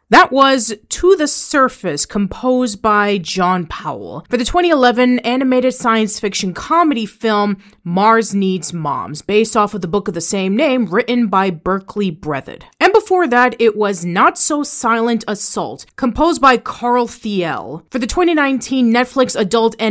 That was To the Surface, composed by John Powell, for the 2011 animated science fiction comedy film Mars Needs Moms, based off of the book of the same name written by Berkeley Breathed. And before that, it was Not So Silent Assault, composed by Carl Thiel, for the 2019 Netflix adult